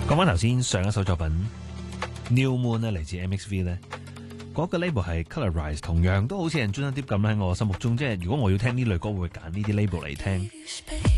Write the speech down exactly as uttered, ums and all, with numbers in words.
講翻頭先上一首作品 New Moon 咧，嚟自 M X V 咧，嗰個 label 係 Colorize， 同樣都好似 Anjuna Deep 咁喺我心目中，即係如果我要聽呢類歌，會揀呢啲 label 嚟聽。